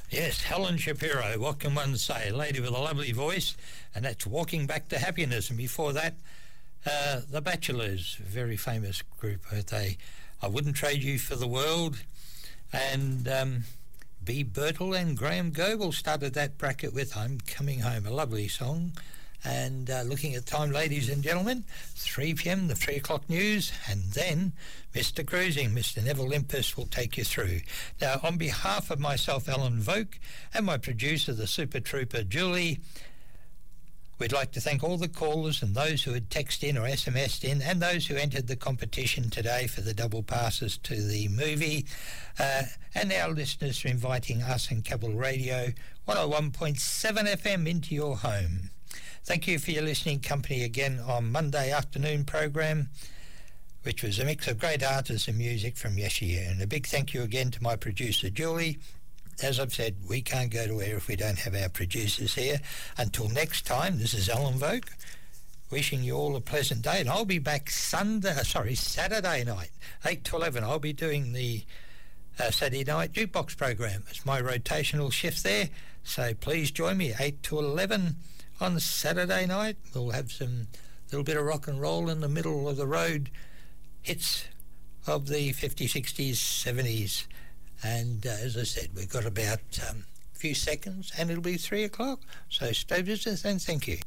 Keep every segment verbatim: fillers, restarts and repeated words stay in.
Yes, Helen Shapiro, what can one say? A lady with a lovely voice, and that's Walking Back to Happiness. And before that, uh, The Bachelors, a very famous group. They, I Wouldn't Trade You for the World, and um, B. Birtle and Graham Goble started that bracket with I'm Coming Home, a lovely song. And uh, looking at time, ladies and gentlemen, three p.m, the three o'clock news, and then Mister Cruising, Mister Neville Limpus will take you through. Now, on behalf of myself, Alan Voke, and my producer, the Super Trooper, Julie, we'd like to thank all the callers and those who had texted in or S M S'd in, and those who entered the competition today for the double passes to the movie, uh, and our listeners for inviting us and Capital Radio one oh one point seven F M into your home. Thank you for your listening company again on Monday afternoon program, which was a mix of great artists and music from yesteryear. And a big thank you again to my producer, Julie. As I've said, we can't go to air if we don't have our producers here. Until next time, this is Alan Voke, wishing you all a pleasant day. And I'll be back Sunday, sorry, Saturday night, eight to eleven. I'll be doing the uh, Saturday night jukebox program. It's my rotational shift there. So please join me, eight to eleven. On Saturday night, we'll have some little bit of rock and roll in the middle of the road hits of the fifties, sixties, seventies. And uh, as I said, we've got about um, a few seconds and it'll be three o'clock. So stay with us and thank you.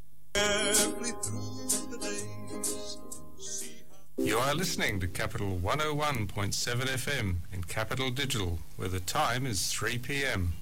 You are listening to Capital one oh one point seven F M in Capital Digital, where the time is three p.m.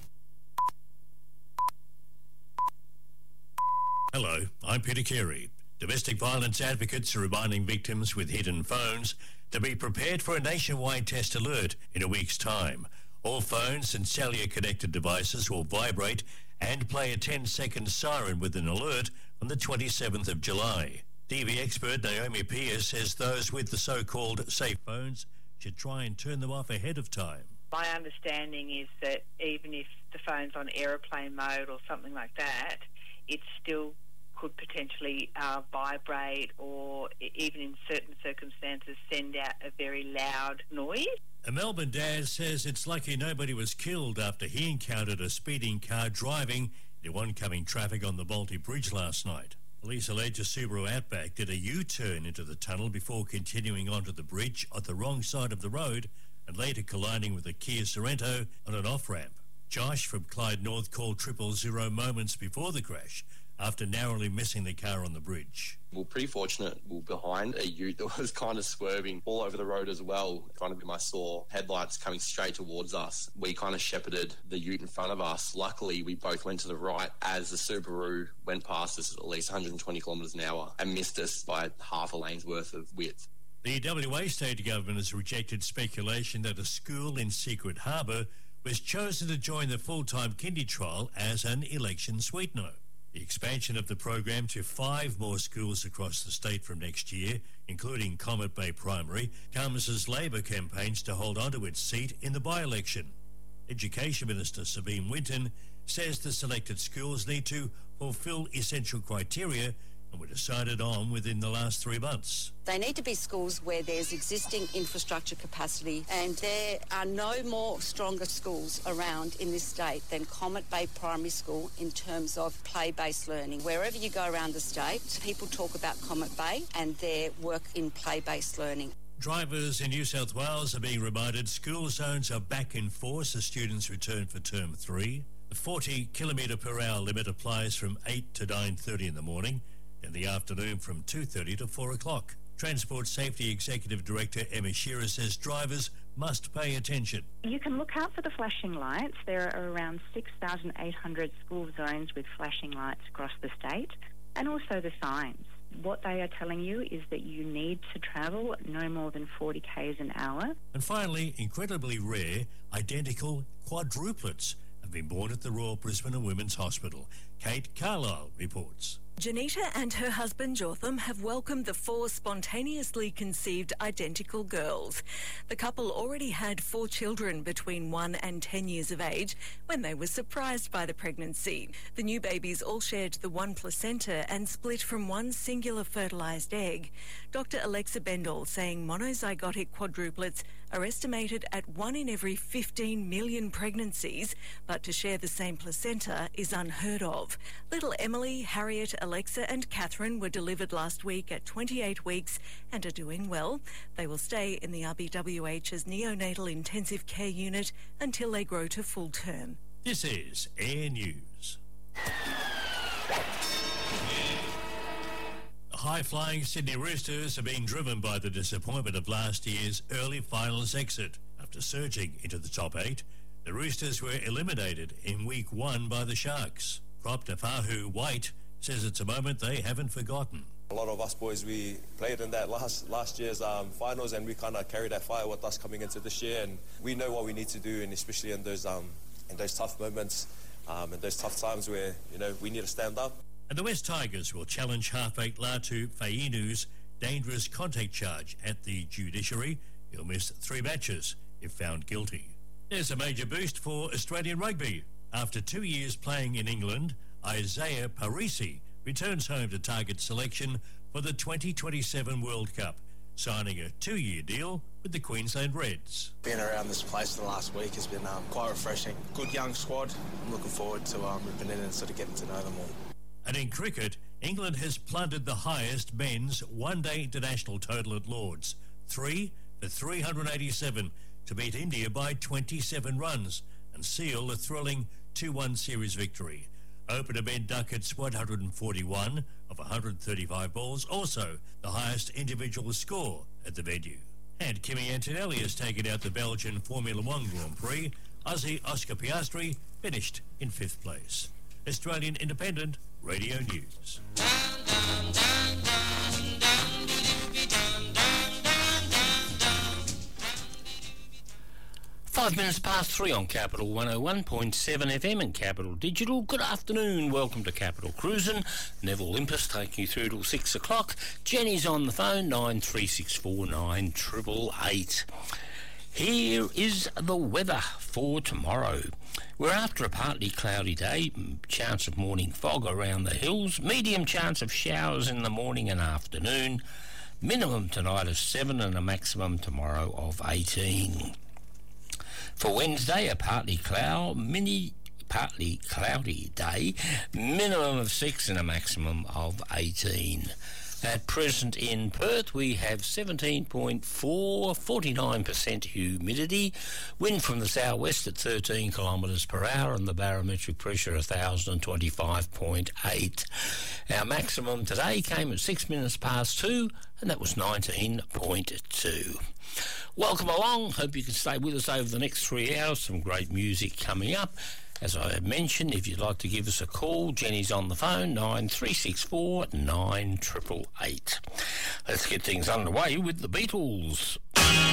Hello, I'm Peter Carey. Domestic violence advocates are reminding victims with hidden phones to be prepared for a nationwide test alert in a week's time. All phones and cellular-connected devices will vibrate and play a ten-second siren with an alert on the twenty-seventh of July. D V expert Naomi Pierce says those with the so-called safe phones should try and turn them off ahead of time. My understanding is that even if the phone's on aeroplane mode or something like that, it still could potentially uh, vibrate or even in certain circumstances send out a very loud noise. A Melbourne dad says it's lucky nobody was killed after he encountered a speeding car driving into oncoming traffic on the Balti Bridge last night. Police allege a Subaru Outback did a U-turn into the tunnel before continuing onto the bridge on the wrong side of the road and later colliding with a Kia Sorento on an off-ramp. Josh from Clyde North called triple zero moments before the crash after narrowly missing the car on the bridge. We were pretty fortunate. We were behind a ute that was kind of swerving all over the road as well. Kind of, I saw headlights coming straight towards us. We kind of shepherded the ute in front of us. Luckily, we both went to the right as the Subaru went past us at at least one hundred twenty kilometres an hour and missed us by half a lane's worth of width. The W A state government has rejected speculation that a school in Secret Harbour was chosen to join the full-time kindy trial as an election sweetener. The expansion of the program to five more schools across the state from next year, including Comet Bay Primary, comes as Labor campaigns to hold onto its seat in the by-election. Education Minister Sabine Winton says the selected schools need to fulfil essential criteria and were decided on within the last three months. They need to be schools where there's existing infrastructure capacity, and there are no more stronger schools around in this state than Comet Bay Primary School in terms of play-based learning. Wherever you go around the state, people talk about Comet Bay and their work in play-based learning. Drivers in New South Wales are being reminded school zones are back in force as students return for term three. The forty kilometre per hour limit applies from eight to nine thirty in the morning, in the afternoon from two thirty to four o'clock. Transport Safety Executive Director Emma Shearer says drivers must pay attention. You can look out for the flashing lights. There are around six thousand eight hundred school zones with flashing lights across the state, and also the signs. What they are telling you is that you need to travel no more than forty kays an hour. And finally, incredibly rare, identical quadruplets have been born at the Royal Brisbane and Women's Hospital. Kate Carlisle reports. Janita and her husband Jotham have welcomed the four spontaneously conceived identical girls. The couple already had four children between one and ten years of age when they were surprised by the pregnancy. The new babies all shared the one placenta and split from one singular fertilised egg. Doctor Alexa Bendall saying monozygotic quadruplets are estimated at one in every fifteen million pregnancies, but to share the same placenta is unheard of. Little Emily, Harriet, Alexa and Catherine were delivered last week at twenty-eight weeks and are doing well. They will stay in the R B W H's neonatal intensive care unit until they grow to full term. This is Air News. The high-flying Sydney Roosters have been driven by the disappointment of last year's early finals exit. After surging into the top eight, the Roosters were eliminated in week one by the Sharks. Prop Tafahu White says it's a moment they haven't forgotten. A lot of us boys, we played in that last last year's um, finals, and we kind of carry that fire with us coming into this year, and we know what we need to do, and especially in those um, in those tough moments, um, in those tough times where, you know, we need to stand up. And the West Tigers will challenge halfback Latu Fainu's dangerous contact charge at the judiciary. He'll miss three matches if found guilty. There's a major boost for Australian rugby. After two years playing in England, Isaiah Parisi returns home to target selection for the twenty twenty-seven World Cup, signing a two-year deal with the Queensland Reds. Being around this place the last week has been um, quite refreshing. Good young squad. I'm looking forward to um, ripping in and sort of getting to know them all. And in cricket, England has plundered the highest men's one-day international total at Lords, three for three hundred eighty-seven, to beat India by twenty-seven runs and seal a thrilling two one series victory. Opener Ben Duckett's one hundred forty-one of one hundred thirty-five balls, also the highest individual score at the venue. And Kimi Antonelli has taken out the Belgian Formula One Grand Prix. Aussie Oscar Piastri finished in fifth place. Australian Independent Radio News. Five minutes past three on Capital one oh one point seven F M and Capital Digital. Good afternoon. Welcome to Capital Cruisin'. Neville Limpus taking you through till six o'clock. Jenny's on the phone, nine three six four nine eight eight eight. Here is the weather for tomorrow. We're after a partly cloudy day, chance of morning fog around the hills, medium chance of showers in the morning and afternoon, minimum tonight of seven and a maximum tomorrow of eighteen. For Wednesday, a partly cloud, mini, partly cloudy day, minimum of six and a maximum of eighteen. At present in Perth, we have seventeen point four, forty-nine percent humidity, wind from the southwest at thirteen kilometres per hour, and the barometric pressure one thousand twenty-five point eight. Our maximum today came at six minutes past two, and that was nineteen point two. Welcome along. Hope you can stay with us over the next three hours. Some great music coming up. As I have mentioned, if you'd like to give us a call, Jenny's on the phone, nine three six four nine eight eight eight. Let's get things underway with the Beatles.